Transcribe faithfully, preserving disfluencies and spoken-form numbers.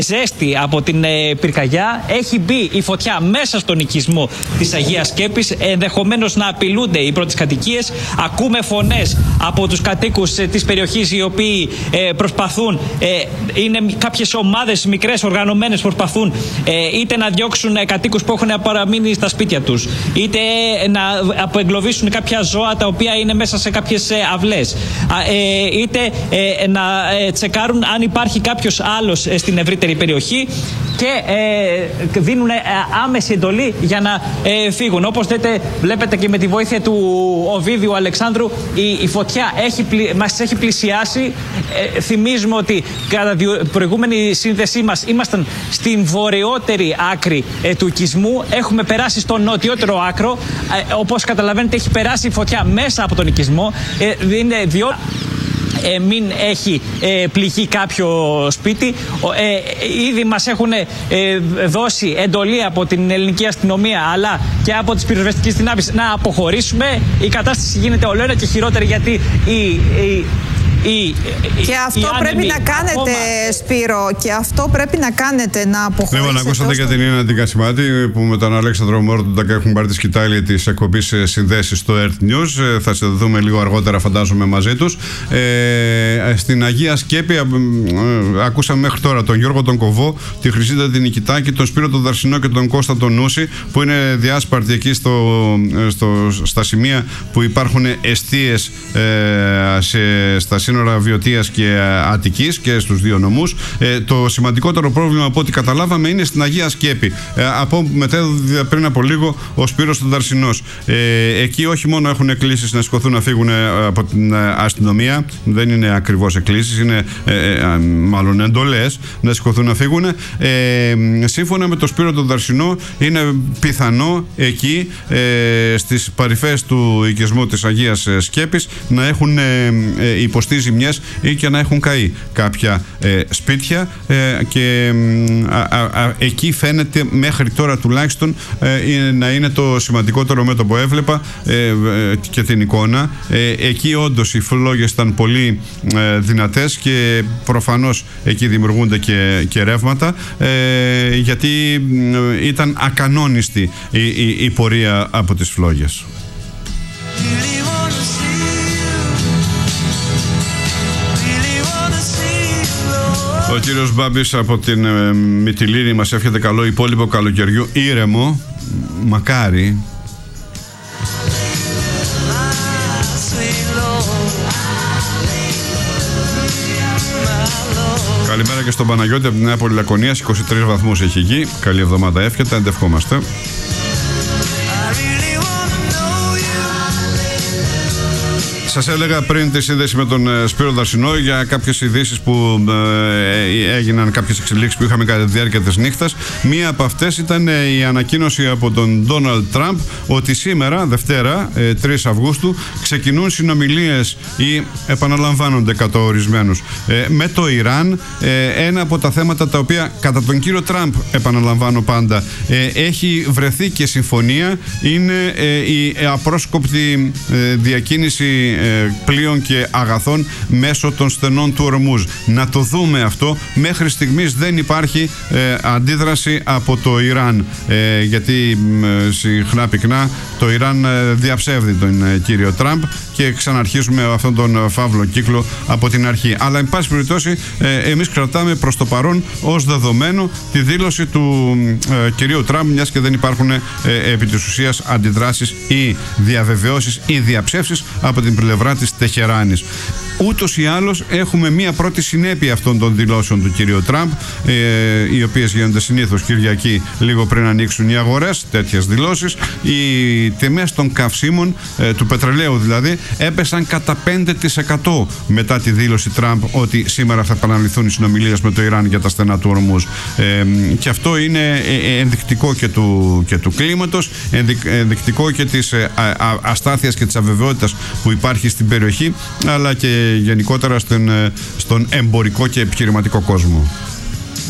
ζέστη από την ε, πυρκαγιά. Έχει μπει η φωτιά μέσα στον οικισμό της Αγίας Σκέπης, ενδεχομένως να απειλούνται οι πρώτες κατοικίες. Ακούμε φωνές από τους κατοίκους ε, της περιοχής, οι οποίοι ε, προσπαθούν, ε, είναι κάποιες ομάδες μικρές οργανωμένες, προσπαθούν ε, είτε να διώξουν ε, κατοίκους που έχουν παραμείνει στα σπίτια τους, είτε ε, να αποεγκλωβίσουν κάποια ζώα τα οποία είναι μέσα σε κάποιες ε, αυλές, ε, είτε ε, να ε, τσεκάρουν αν υπάρχει κάποιος άλλος ε, στην ευρύτερη περιοχή, και ε, δίνουν ε, άμεση εντολή για να ε, φύγουν. Όπως λέτε, βλέπετε και με τη βοήθεια του Οβίδιου Αλεξάνδρου, η, η φωτιά έχει, μας έχει πλησιάσει. Ε, θυμίζουμε ότι κατά την προηγούμενη σύνδεσή μας ήμασταν στην βορειότερη άκρη ε, του οικισμού. Έχουμε περάσει στο νοτιότερο άκρο. Ε, όπως καταλαβαίνετε, έχει περάσει η φωτιά μέσα από τον οικισμό. Ε, είναι δυο... Ε, μην έχει ε, πληγεί κάποιο σπίτι. Ε, ήδη μας έχουν ε, δώσει εντολή από την ελληνική αστυνομία, αλλά και από τις πυροσβεστικές δυνάμεις, να αποχωρήσουμε. Η κατάσταση γίνεται ολοένα και χειρότερη, γιατί η, η Η, και αυτό πρέπει να κάνετε, ακόμα... Σπύρο, και αυτό πρέπει να κάνετε, να αποχωρήσετε. Λοιπόν, ακούσατε και την Ίνα την Κασιμάτη, που με τον Αλέξανδρο Μόρτοντα έχουν πάρει τη σκητάλη της εκπομπής συνδέσεις στο Earth News. Θα συνδεθούμε λίγο αργότερα, φαντάζομαι, μαζί τους. Ε, στην Αγία Σκέπη, ε, ακούσαμε μέχρι τώρα τον Γιώργο τον Κοβό, τη Χρυσίδα την Νικητάκη, τον Σπύρο τον Δαρσινό και τον Κώστα τον Νούση, που είναι διάσπαρτοι εκεί στο, στο, στα σημεία που υπάρχουν εστίες ε, σε, στα σύνορα Βιωτίας και Αττικής και στους δύο νομούς. Ε, το σημαντικότερο πρόβλημα, από ό,τι καταλάβαμε, είναι στην Αγία Σκέπη. Ε, από μετέδωσε πριν από λίγο ο Σπύρος τον Δαρσινός. Ε, εκεί όχι μόνο έχουν εκκλήσεις να σηκωθούν να φύγουν από την αστυνομία, δεν είναι ακριβώς εκκλήσεις, είναι ε, ε, μάλλον εντολές να σηκωθούν να φύγουν. Ε, σύμφωνα με τον Σπύρο τον Δαρσινό, είναι πιθανό εκεί ε, στις παρυφές του οικισμού της Αγίας Σκέπης να έχουν ε, ε, υποστεί ζημιές ή και να έχουν καεί κάποια ε, σπίτια, ε, και α, α, α, εκεί φαίνεται μέχρι τώρα τουλάχιστον ε, να είναι το σημαντικότερο μέτωπο. Έβλεπα ε, ε, και την εικόνα. Ε, εκεί όντως οι φλόγες ήταν πολύ ε, δυνατές και προφανώς εκεί δημιουργούνται και, και ρεύματα, ε, γιατί ε, ήταν ακανόνιστη η, η, η πορεία από τις φλόγες. Ο κύριος Μπάμπης από την ε, Μυτιλήνη μας εύχεται καλό υπόλοιπο καλοκαιριού, ήρεμο, μακάρι. Καλημέρα και στον Παναγιώτη από την Νέα Πολυλακωνίας, είκοσι τρεις βαθμούς έχει εκεί. Καλή εβδομάδα εύχεται, εντευχόμαστε. Σας έλεγα πριν τη σύνδεση με τον Σπύρο Δαρσινό για κάποιες ειδήσεις που ε, έγιναν, κάποιες εξελίξεις που είχαμε κατά τη διάρκεια της νύχτας. Μία από αυτές ήταν η ανακοίνωση από τον Ντόναλντ Τραμπ ότι σήμερα, Δευτέρα, ε, τρεις Αυγούστου, ξεκινούν συνομιλίες ή επαναλαμβάνονται κατά ορισμένους ε, με το Ιράν. Ε, ένα από τα θέματα τα οποία κατά τον κύριο Τραμπ, επαναλαμβάνω πάντα, ε, έχει βρεθεί και συμφωνία είναι ε, η απρόσκοπτη ε, διακίνηση πλοίων και αγαθών μέσω των στενών του Ορμούζ. Να το δούμε αυτό. Μέχρι στιγμής δεν υπάρχει ε, αντίδραση από το Ιράν, ε, γιατί ε, συχνά πυκνά το Ιράν ε, διαψεύδει τον ε, κύριο Τραμπ και ξαναρχίζουμε αυτόν τον φαύλο κύκλο από την αρχή. Αλλά εν πάση περιπτώσει ε, εμείς κρατάμε προς το παρόν ως δεδομένο τη δήλωση του ε, κυρίου Τραμπ, μιας και δεν υπάρχουν ε, επί της ουσίας αντιδράσεις ή διαβεβαιώσεις ή διαψεύσεις από την πλευρά της Τεχεράνης. Ούτως ή άλλως έχουμε μία πρώτη συνέπεια αυτών των δηλώσεων του κυρίου Τραμπ, ε, οι οποίες γίνονται συνήθως Κυριακή λίγο πριν ανοίξουν οι αγορές, τέτοιες δηλώσεις. Οι τιμές των καυσίμων, ε, του πετρελαίου δηλαδή, έπεσαν κατά πέντε τοις εκατό μετά τη δήλωση Τραμπ ότι σήμερα θα επαναληφθούν οι συνομιλίες με το Ιράν για τα στενά του Ορμούζ. Ε, και αυτό είναι ενδεικτικό και του, και του κλίματος, ενδεικτικό και της ε, α, α, αστάθειας και της αβεβαιότητας που υπάρχει στην περιοχή, αλλά και γενικότερα στον, στον εμπορικό και επιχειρηματικό κόσμο.